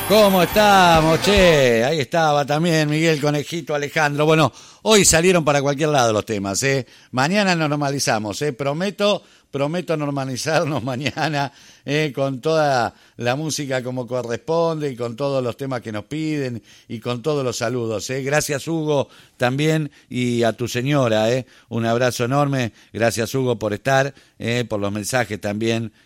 ¿Cómo estamos, che? Ahí estaba también Miguel Conejito Alejandro. Bueno, hoy salieron para cualquier lado los temas, ¿eh? Mañana nos normalizamos, ¿eh? Prometo normalizarnos mañana, con toda la música como corresponde y con todos los temas que nos piden y con todos los saludos, ¿eh? Gracias, Hugo, también, y a tu señora, ¿eh? Un abrazo enorme. Gracias, Hugo, por estar, por los mensajes también